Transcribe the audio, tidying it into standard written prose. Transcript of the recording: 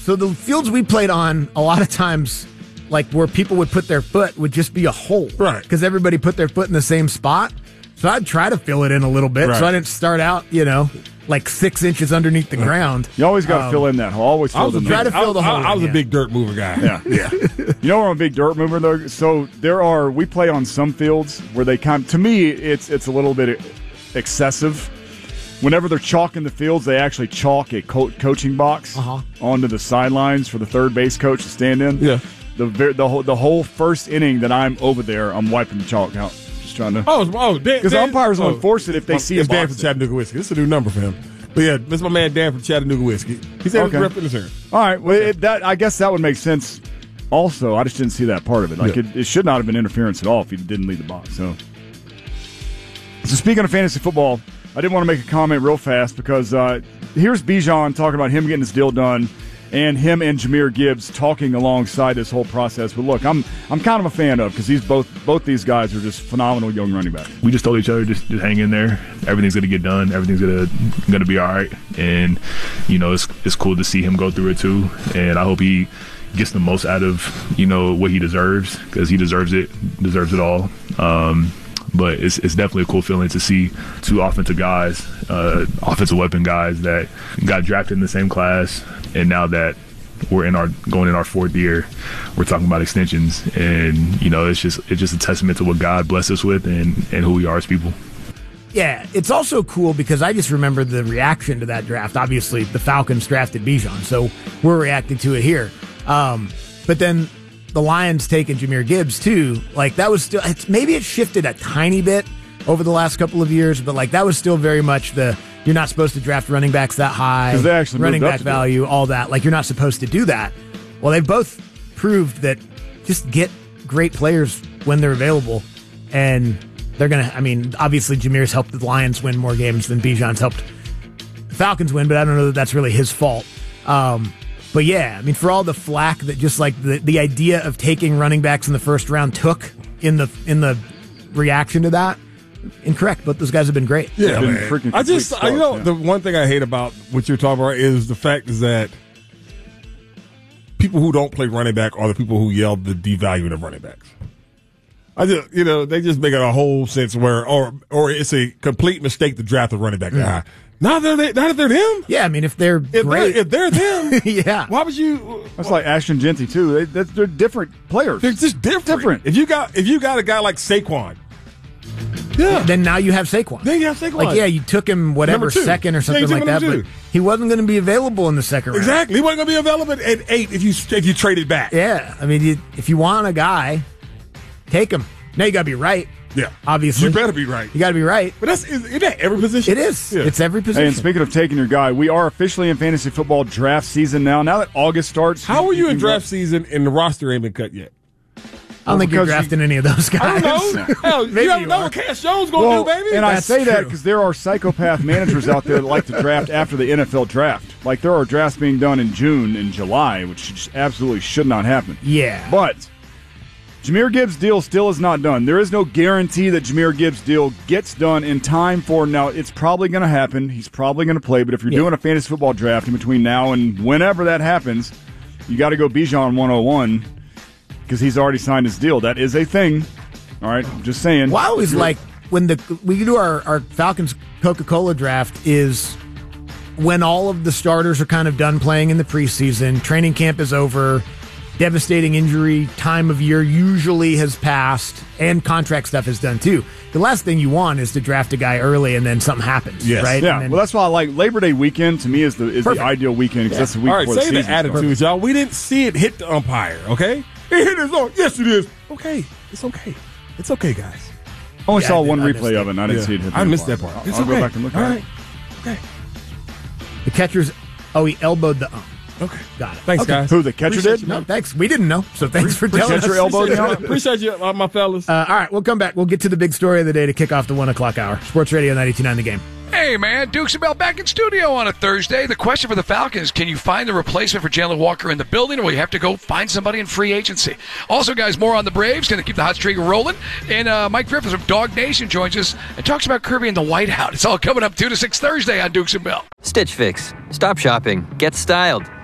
So the fields we played on, a lot of times, like where people would put their foot would just be a hole. Right. Because everybody put their foot in the same spot. So I'd try to fill it in a little bit. Right. So I didn't start out, like 6 inches underneath the ground. You always got to fill in that hole. Always fill the try to fill the hole. I was a big dirt mover guy. Yeah. You know, we're a big dirt mover though. So we play on some fields where they to me, it's a little bit excessive. Whenever they're chalking the fields, they actually chalk a coaching box onto the sidelines for the third base coach to stand in. Yeah. The whole first inning that I'm over there, I'm wiping the chalk out. Just trying to. Because umpires will enforce it if they see a it's Dan box from Chattanooga Whiskey. This is a new number for him. But yeah, this is my man Dan from Chattanooga Whiskey. He said Okay. it's repping his hair. All right. Well, I guess that would make sense. Also, I just didn't see that part of it. Like it should not have been interference at all if he didn't leave the box. So speaking of fantasy football, I did want to make a comment real fast because here's Bijan talking about him getting his deal done, and him and Jahmyr Gibbs talking alongside this whole process. But look, I'm kind of a fan of because both these guys are just phenomenal young running backs. We just told each other just hang in there. Everything's gonna get done. Everything's gonna be all right. And it's cool to see him go through it too. And I hope he gets the most out of what he deserves because he deserves it all. But it's definitely a cool feeling to see two offensive guys, offensive weapon guys that got drafted in the same class, and now that we're going in our fourth year, we're talking about extensions, and it's just a testament to what God blessed us with and who we are as people. Yeah, it's also cool because I just remember the reaction to that draft. Obviously, the Falcons drafted Bijan, so we're reacting to it here. But then the Lions taking Jahmyr Gibbs too, like that was still, maybe it shifted a tiny bit over the last couple of years, but like that was still very much you're not supposed to draft running backs that high, 'cause they actually running moved up back to value, all that. Like you're not supposed to do that. Well, they've both proved that just get great players when they're available, and they're gonna. I mean, obviously Jahmyr's helped the Lions win more games than Bijan's helped the Falcons win, but I don't know that that's really his fault. But yeah, I mean, for all the flack that just like the idea of taking running backs in the first round took in the reaction to that, incorrect. But those guys have been great. Yeah, Been man. freaking The one thing I hate about what you're talking about is the fact is that people who don't play running back are the people who yell the devaluing of running backs. They just make it a whole sense where, or it's a complete mistake to draft a running back that high. Not if they're them. Yeah, I mean, if they're great. If they're them, yeah. Why would you? That's like Ashton Genty too. They're different players. They're just different. If you got a guy like Saquon, then now you have Saquon. Then you have Saquon. Like, yeah, you took him Number two. second or something like that, but he wasn't going to be available in the second round. Exactly, he wasn't going to be available at 8 if you traded back. Yeah, I mean, if you want a guy, take him. Now you got to be right. Yeah, obviously you better be right. You got to be right. But isn't that every position? It is. Yeah. It's every position. Hey, and speaking of taking your guy, we are officially in fantasy football draft season now. Now that August starts, how are you in draft season and the roster ain't been cut yet? I don't think you're drafting any of those guys. I don't know. Hell, you don't know what Cash Jones going to do, baby. And I say that because there are psychopath managers out there that like to draft after the NFL draft. Like there are drafts being done in June and July, which just absolutely should not happen. Yeah. But Jahmyr Gibbs' deal still is not done. There is no guarantee that Jahmyr Gibbs' deal gets done in time for now. It's probably going to happen. He's probably going to play. But if you're doing a fantasy football draft in between now and whenever that happens, you got to go Bijan 101 because he's already signed his deal. That is a thing. All right, I'm just saying. Well, I always like when we do our Falcons Coca-Cola draft is when all of the starters are kind of done playing in the preseason. Training camp is over. Devastating injury time of year usually has passed, and contract stuff is done too. The last thing you want is to draft a guy early and then something happens, right? Yeah, well, that's why I like Labor Day weekend. To me, is the ideal weekend because that's the week before the season. All right, say the attitudes, y'all. We didn't see it hit the umpire, okay? It hit his own. Yes, it is. Okay, it's okay. It's okay, guys. I only saw one replay of it, and I didn't see it hit the umpire. I missed that part. I'll go back and look at it. Okay. The catcher's, he elbowed the ump. Okay. Got it. Thanks, guys. Who, the catcher did? No, thanks. We didn't know, so thanks for telling us. Catcher elbowed the ump? Appreciate you, my fellas. All right, we'll come back. We'll get to the big story of the day to kick off the 1 o'clock hour. Sports Radio 92.9 The Game. Hey, man, Dukes and Bell back in studio on a Thursday. The question for the Falcons, can you find the replacement for Jalen Walker in the building, or will you have to go find somebody in free agency? Also, guys, more on the Braves, going to keep the hot streak rolling. And Mike Griffiths from Dog Nation joins us and talks about Kirby and the Whiteout. It's all coming up 2 to 6 Thursday on Dukes and Bell. Stitch Fix. Stop shopping. Get styled.